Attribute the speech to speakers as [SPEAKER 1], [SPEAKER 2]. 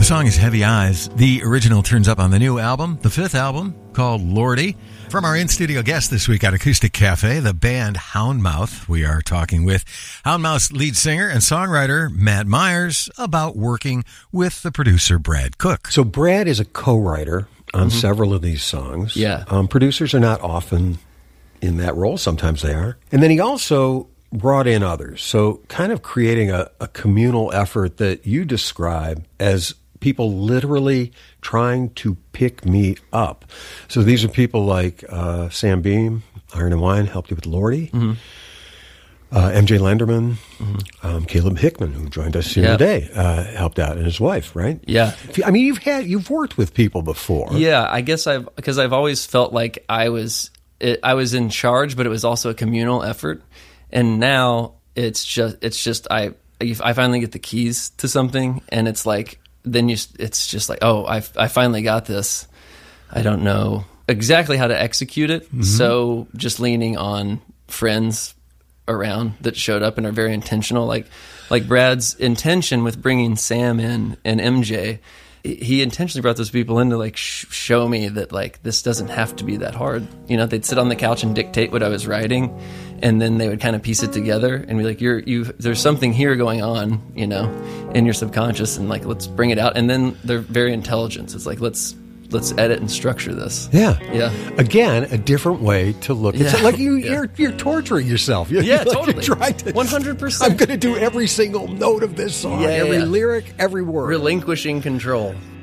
[SPEAKER 1] song is Heavy Eyes. The original turns up on the new album, the fifth album, called Lordy. From our in-studio guest this week at Acoustic Cafe, the band Houndmouth. We are talking with Houndmouth's lead singer and songwriter, Matt Myers, about working with the producer, Brad Cook.
[SPEAKER 2] So Brad is a co-writer on several of these songs.
[SPEAKER 3] Yeah.
[SPEAKER 2] Producers are not often in that role. Sometimes they are. And then he also brought in others. So kind of creating a communal effort that you describe as people literally trying to pick me up. So these are people like Sam Beam, Iron and Wine, helped you with Lordy. MJ Lenderman, Caleb Hickman, who joined us here today, helped out, and his wife, right?
[SPEAKER 3] Yeah.
[SPEAKER 2] I mean, you've worked with people before.
[SPEAKER 3] Yeah, I guess because I've always felt like I was in charge, but it was also a communal effort. And now it's just I finally get the keys to something, and it's like it's just like, oh, I finally got this. I don't know exactly how to execute it, so just leaning on friends around that showed up and are very intentional, like Brad's intention with bringing Sam in and MJ. He intentionally brought those people in to like show me that like this doesn't have to be that hard. You know, they'd sit on the couch and dictate what I was writing, and then they would kind of piece it together and be like, there's something here going on, you know, in your subconscious, and like let's bring it out. And then they're very intelligent. It's like let's edit and structure this.
[SPEAKER 2] Yeah.
[SPEAKER 3] Again,
[SPEAKER 2] a different way to look. It's like you're torturing yourself.
[SPEAKER 3] Totally.
[SPEAKER 2] You're trying to
[SPEAKER 3] 100%.
[SPEAKER 2] I'm going to do every single note of this song, every lyric, every word.
[SPEAKER 3] Relinquishing control.